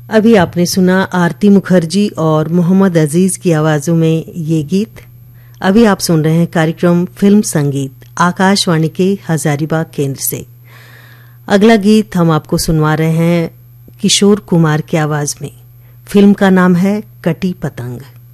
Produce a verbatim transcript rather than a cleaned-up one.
अभी आपने सुना आरती मुखर्जी और मोहम्मद अजीज की आवाजों में ये गीत। अभी आप सुन रहे हैं कार्यक्रम फिल्म संगीत आकाशवाणी के हजारीबाग केंद्र से। अगला गीत हम आपको सुनवा रहे हैं किशोर कुमार की आवाज में। फिल्म का नाम है कटी पतंग।